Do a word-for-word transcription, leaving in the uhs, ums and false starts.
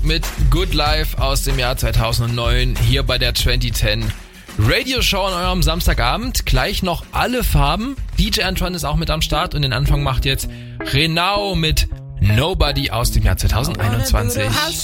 mit Good Life aus dem Jahr zweitausendneun hier bei der zwanzig zehn Radioshow an eurem Samstagabend. Gleich noch alle Farben. D J Antoine ist auch mit am Start und den Anfang macht jetzt Renau mit Nobody aus dem Jahr zweitausendeinundzwanzig.